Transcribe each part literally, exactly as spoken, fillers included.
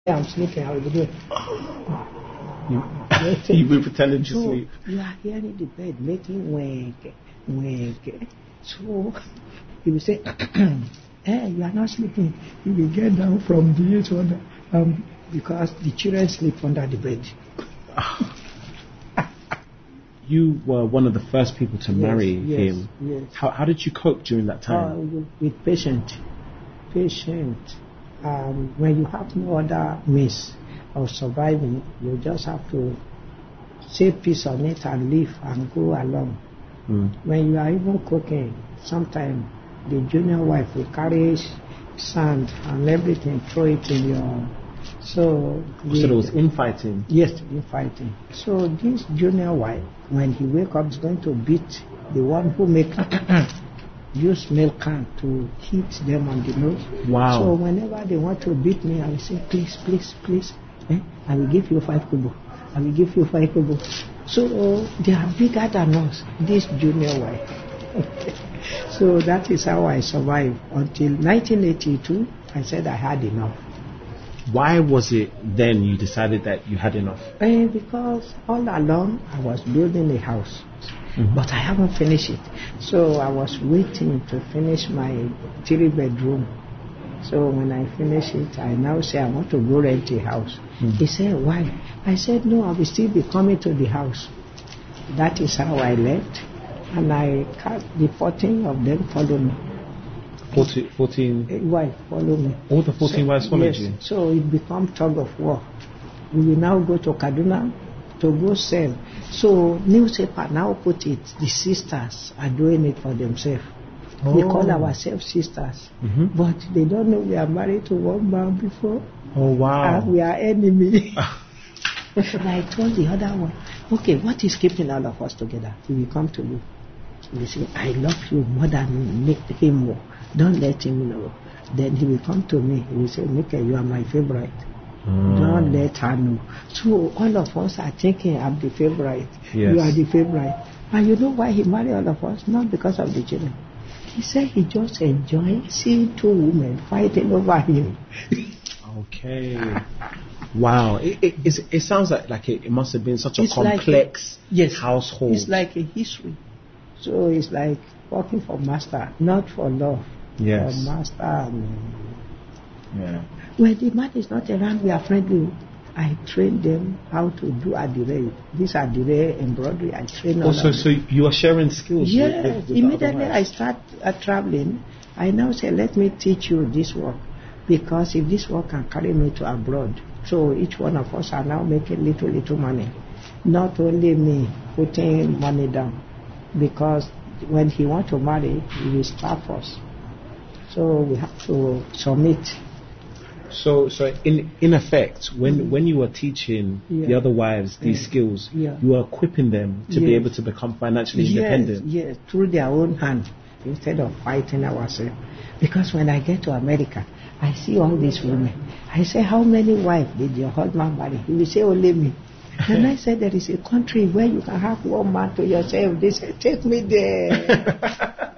I'm sleeping, I will be doing. You, you be pretending to so sleep. You are hearing the bed making wake, wake. So he will say, hey, you are not sleeping. You will get down from the edge under, um, because the children sleep under the bed. You were one of the first people to yes, marry yes, him. Yes. How, how did you cope during that time? Uh, with patient, patient. Um, when you have no other means of surviving, you just have to say peace on it and live and go along. Mm. When you are even cooking, sometimes the junior wife will carry sand and everything, throw it in your... So, the, so there was infighting? Yes, infighting. So this junior wife, when he wake up, is going to beat the one who make use milk can to hit them on the nose. Wow. So whenever they want to beat me, I will say, please, please, please, eh? I will give you five kobo. I will give you five kobo. So uh, they are bigger than us, this junior wife. So that is how I survived until nineteen eighty-two. I said I had enough. Why was it then you decided that you had enough? Uh, because all along I was building a house. Mm-hmm. But I haven't finished it. So I was waiting to finish my three bedroom. So when I finish it, I now say I want to go rent a house. Mm-hmm. He said, why? I said, no, I will still be coming to the house. That is how I left. And I cut the fourteen of them follow me. fourteen? fourteen uh, wife follow me. All the fourteen so, wives followed yes, you? So it become tug of war. We will now go to Kaduna to go sell. So newspaper now put it, the sisters are doing it for themselves. Oh. We call ourselves sisters. Mm-hmm. But they don't know we are married to one man before. Oh wow. And we are enemy. And I told the other one, okay, what is keeping all of us together? He will come to you. He will say, I love you more than make him more. Don't let him know. Then he will come to me. He will say, Mika, you are my favorite. Mm. Don't let her know. So all of us are thinking I'm the favorite. Yes. You are the favorite. And you know why he married all of us? Not because of the children. He said he just enjoyed seeing two women fighting over him. Okay. Wow. It, it, it sounds like, like it, it must have been such a it's complex like a, yes, household. It's like a history. So it's like working for master, not for love. Yes. For master. And, yeah. When the man is not around, we are friendly. I train them how to do adire. This adire embroidery, I train them. Also, so you are sharing skills? Yes. With, with, with Immediately I start uh, traveling, I now say, let me teach you this work. Because if this work can carry me to abroad, so each one of us are now making little, little money. Not only me putting money down. Because when he wants to marry, he will starve us. So we have to submit. So, so in in effect, when mm-hmm. when you were teaching yeah. the other wives these yeah. skills, yeah. you were equipping them to yes. be able to become financially yes. independent. Yes, through their own hand, instead of fighting ourselves. Because when I get to America, I see all these women. I say, how many wives did your husband marry? He will say, only me. And I said, there is a country where you can have one man to yourself. They say, take me there.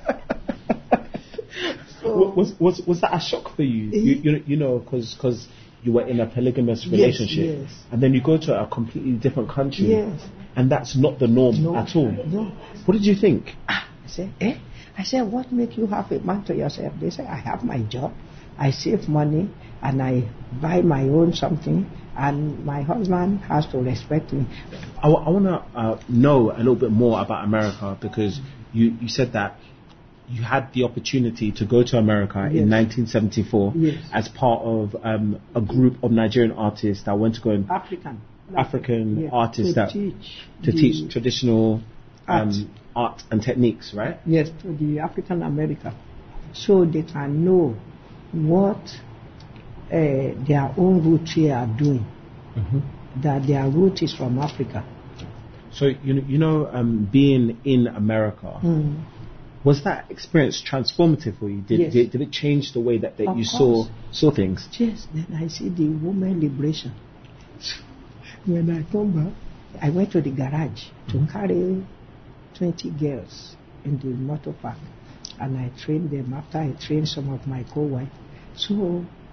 Was, was was that a shock for you? You, you, you know, because because you were in a polygamous relationship, yes, yes. and then you go to a completely different country, yes. and that's not the norm no, at all. No. What did you think? Ah, I said, eh? I said, what make you have a man to yourself? They say, I have my job, I save money, and I buy my own something, and my husband has to respect me. I, I want to uh, know a little bit more about America, because you, you said that you had the opportunity to go to America yes. in nineteen seventy-four yes. as part of um, a group of Nigerian artists that went to go and African African yes. artists to that teach to teach traditional art. Um, art and techniques, right? Yes, to the African America, so they can know what uh, their own roots here are doing. Mm-hmm. That their root is from Africa. So you know, you know, um, being in America. Mm. Was that experience transformative for you? Did, yes. did, did it change the way that, that you course. saw saw things? Yes, then I see the women liberation. When I come back, I went to the garage mm-hmm. to carry twenty girls in the motor park, and I trained them after I trained some of my co-wives. So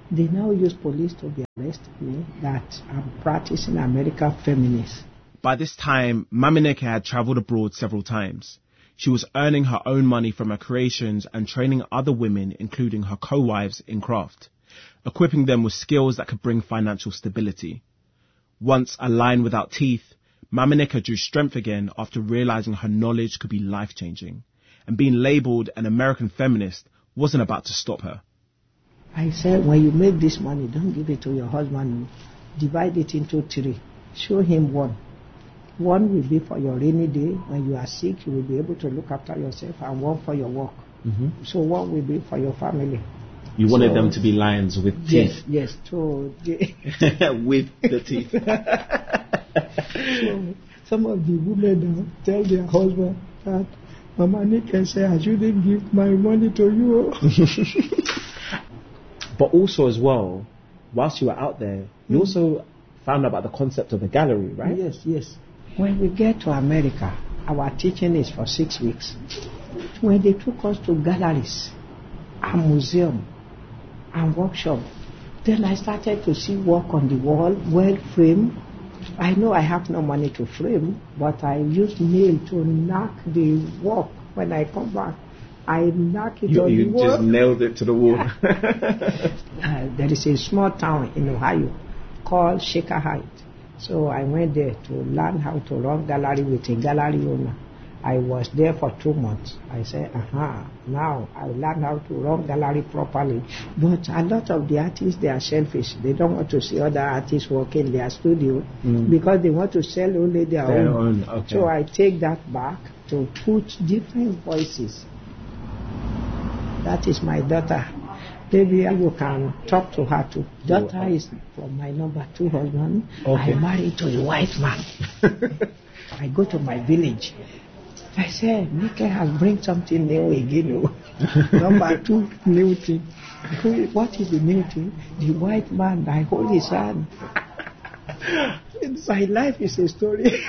They now use police to be arresting me that I'm practicing American feminist. By this time, Mamineke had travelled abroad several times. She was earning her own money from her creations and training other women, including her co-wives, in craft, equipping them with skills that could bring financial stability. Once a lion without teeth, Mamineke drew strength again after realising her knowledge could be life-changing, and being labelled an American feminist wasn't about to stop her. I said, when you make this money, don't give it to your husband. Divide it into three. Show him one. One will be for your rainy day. When you are sick, you will be able to look after yourself, and one for your work. Mm-hmm. So one will be for your family. You wanted so, them to be lions with teeth? Yes, yes. So with the teeth. So some of the women uh, tell their husband that Mama Nick can say, I shouldn't give my money to you. But also as well, whilst you were out there, you mm. also found out about the concept of a gallery, right? Yes, yes. When we get to America, our teaching is for six weeks. When they took us to galleries and museum and workshop, then I started to see work on the wall, well framed. I know I have no money to frame, but I use nail to knock the work. When I come back, I knock it you, on you the wall. You just nailed it to the wall. uh, there is a small town in Ohio called Shaker Heights. So I went there to learn how to run gallery with a gallery owner. I was there for two months. I said, aha, now I learned how to run gallery properly. But a lot of the artists, they are selfish. They don't want to see other artists work in their studio mm. because they want to sell only their, their own. own okay. So I take that back to put different voices. That is my daughter. Maybe you can talk to her too. Daughter is from my number two husband. Okay. I married to a white man. I go to my village. I said, Nick has bring something new again. Number two, new thing. What is the new thing? The white man, I hold his hand. My life is a story.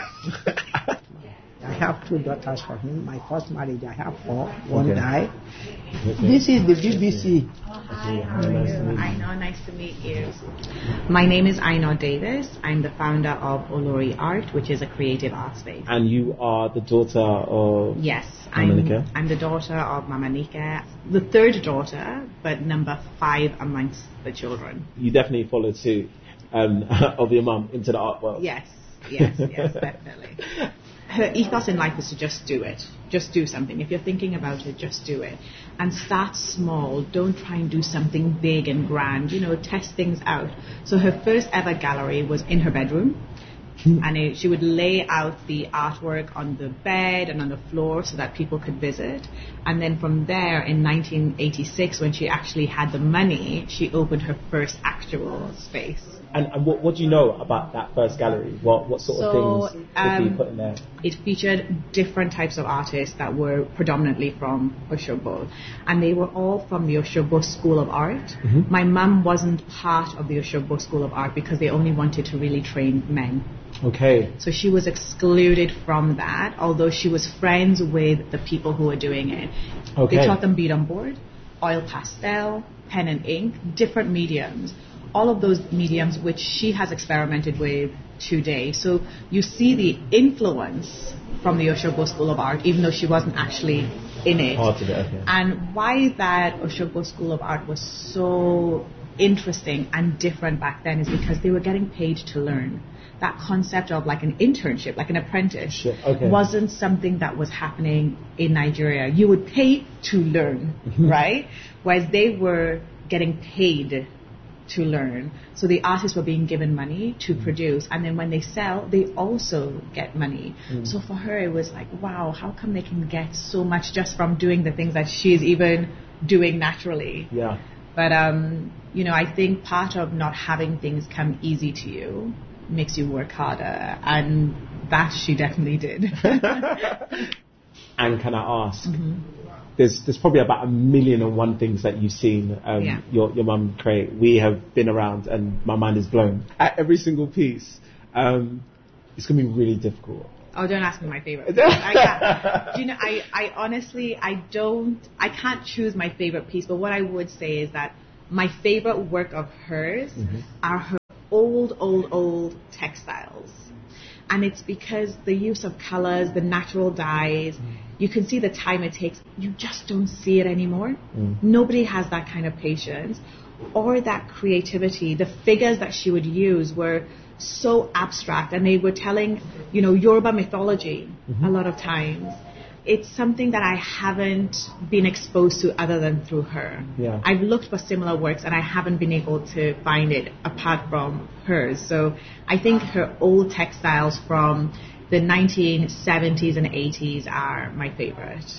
I have two daughters for him. My first marriage, I have four. One okay. died. Okay. This is the B B C. Hi, how are you? Aino, nice to meet you. My name is Aino Davis. I'm the founder of Olori Art, which is a creative art space. And you are the daughter of Yes, Mamineke? I'm, I'm the daughter of Mamineke, the third daughter, but number five amongst the children. You definitely followed suit um, of your mum into the art world. Yes, yes, yes, definitely. Her ethos in life is to just do it. Just do something. If you're thinking about it, just do it. And start small. Don't try and do something big and grand. You know, test things out. So her first ever gallery was in her bedroom. And it, she would lay out the artwork on the bed and on the floor so that people could visit. And then from there, in nineteen eighty-six, when she actually had the money, she opened her first actual space. And, and what, what do you know about that first gallery? What what sort so, of things um, did you put in there? It featured different types of artists that were predominantly from Osogbo. And they were all from the Osogbo School of Art. Mm-hmm. My mum wasn't part of the Osogbo School of Art because they only wanted to really train men. Okay. So she was excluded from that, although she was friends with the people who were doing it. Okay. They taught them bead on board, oil pastel, pen and ink, different mediums. All of those mediums which she has experimented with today. So you see the influence from the Osogbo School of Art, even though she wasn't actually in it. Part of it, okay. And why that Osogbo School of Art was so interesting and different back then is because they were getting paid to learn. That concept of like an internship, like an apprentice, sure. okay. wasn't something that was happening in Nigeria. You would pay to learn, mm-hmm. right? Whereas they were getting paid to learn. So the artists were being given money to mm. produce, and then when they sell, they also get money. Mm. So for her, it was like, wow, how come they can get so much just from doing the things that she's even doing naturally? Yeah. But, um, you know, I think part of not having things come easy to you makes you work harder, and that she definitely did. And can I ask, mm-hmm. there's there's probably about a million and one things that you've seen um, yeah. your your mum create. We have been around, and my mind is blown at every single piece. Um, it's gonna be really difficult. Oh, don't ask me my favorite piece. I can't. Do you know, I, I honestly, I don't, I can't choose my favorite piece, but what I would say is that my favorite work of hers mm-hmm. are her old, old, old textiles. And it's because the use of colors, the natural dyes, mm. you can see the time it takes. You just don't see it anymore. Mm. Nobody has that kind of patience or that creativity. The figures that she would use were so abstract, and they were telling, you know, Yoruba mythology mm-hmm. a lot of times. It's something that I haven't been exposed to other than through her. Yeah. I've looked for similar works and I haven't been able to find it apart from hers. So I think her old textiles from the nineteen seventies and eighties are my favorite.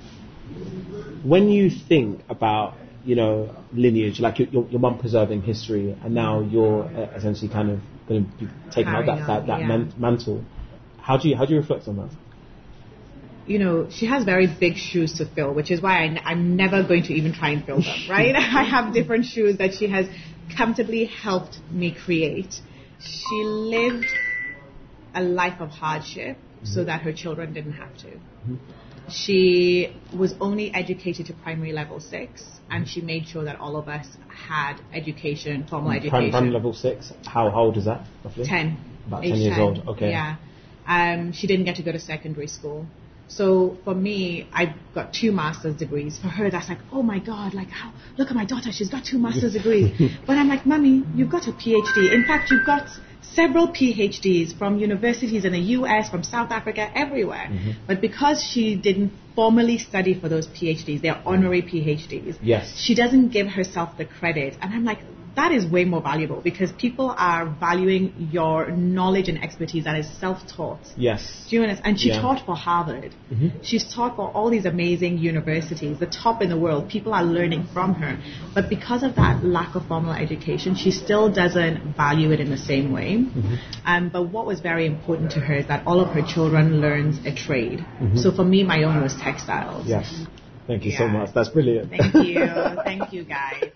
When you think about, you know, lineage, like your, your, your mum preserving history, and now you're uh, essentially kind of going to be taking out that, that, that yeah. man, mantle, how do you how do you reflect on that? You know, she has very big shoes to fill, which is why I, I'm never going to even try and fill them, right? I have different shoes that she has comfortably helped me create. She lived a life of hardship mm-hmm. so that her children didn't have to. Mm-hmm. She was only educated to primary level six, and she made sure that all of us had education, formal Prim- education. Primary level six, how old is that, roughly? Ten. About ten years ten. Old, okay. Yeah. Um, she didn't get to go to secondary school. So for me, I got two master's degrees. For her, that's like, oh my God, like, how, look at my daughter, she's got two master's degrees. But I'm like, Mommy, you've got a PhD. In fact, you've got several PhDs from universities in the U S, from South Africa, everywhere. Mm-hmm. But because she didn't formally study for those PhDs, they're honorary PhDs. Yes. She doesn't give herself the credit. And I'm like, that is way more valuable, because people are valuing your knowledge and expertise that is self-taught. Yes. Do you understand? And she yeah. taught for Harvard. Mm-hmm. She's taught for all these amazing universities, the top in the world. People are learning from her. But because of that lack of formal education, she still doesn't value it in the same way. Mm-hmm. Um, but what was very important to her is that all of her children learned a trade. Mm-hmm. So for me, my own was textiles. Yes. Thank you yeah. so much. That's brilliant. Thank you. Thank you, guys.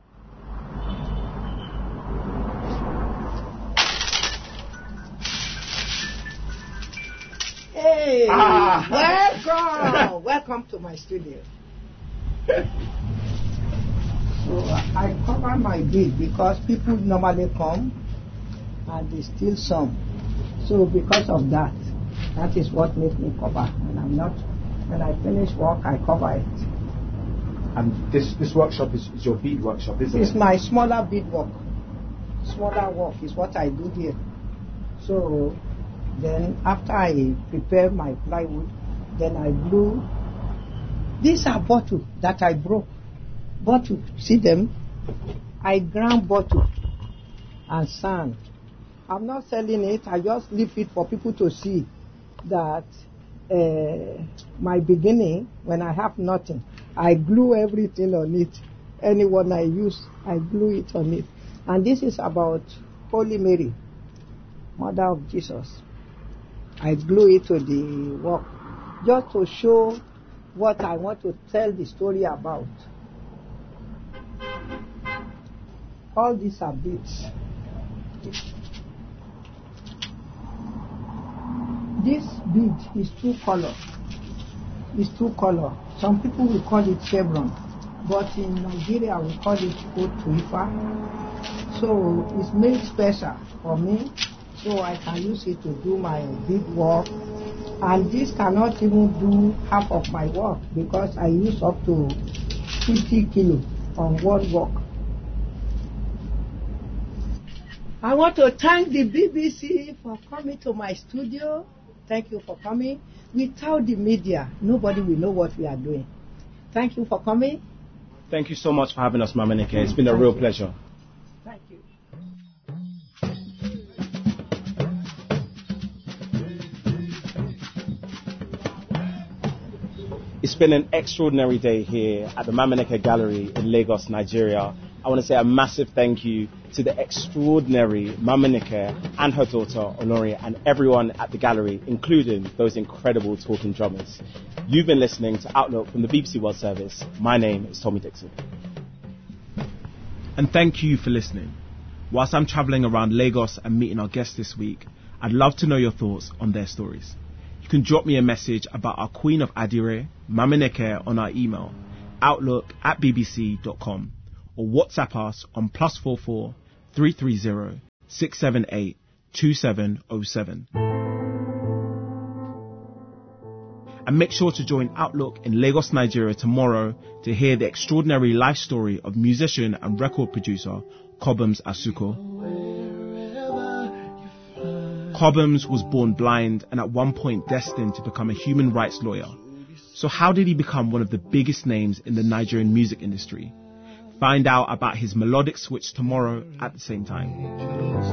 Hey, ah. welcome, welcome to my studio. So I cover my bid because people normally come and they steal some. So because of that, that is what makes me cover. And I'm not, when I finish work, I cover it. And this this workshop is, is your bead workshop, isn't it's it? It's my smaller bead work. Smaller work is what I do here. So then after I prepare my plywood, then I glue. These are bottles that I broke. Bottle, see them? I ground bottle and sand. I'm not selling it. I just leave it for people to see that uh, my beginning, when I have nothing, I glue everything on it. Anyone I use, I glue it on it. And this is about Holy Mary, Mother of Jesus. I glue it to the work just to show what I want to tell the story about. All these are beads. This bead is two color. It's two color. Some people will call it chevron, but in Nigeria we call it otuifa. So it's made special for me, so I can use it to do my bead work. And this cannot even do half of my work because I use up to fifty kilo on one work. I want to thank the B B C for coming to my studio. Thank you for coming. Without the media, nobody will know what we are doing. Thank you for coming. Thank you so much for having us, Mama Nike. It's been a real pleasure. Thank you. It's been an extraordinary day here at the Mama Nike Gallery in Lagos, Nigeria. I want to say a massive thank you to the extraordinary Mama Nike and her daughter, Olori, and everyone at the gallery, including those incredible talking drummers. You've been listening to Outlook from the B B C World Service. My name is Tommy Dixon. And thank you for listening. Whilst I'm travelling around Lagos and meeting our guests this week, I'd love to know your thoughts on their stories. You can drop me a message about our Queen of Adire, Mama Nike, on our email, outlook at b b c dot com. or WhatsApp us on plus four four three three zero six seven eight two seven zero seven. And make sure to join Outlook in Lagos, Nigeria tomorrow to hear the extraordinary life story of musician and record producer Cobhams Asuquo. Cobhams was born blind and at one point destined to become a human rights lawyer. So how did he become one of the biggest names in the Nigerian music industry? Find out about his melodic switch tomorrow at the same time.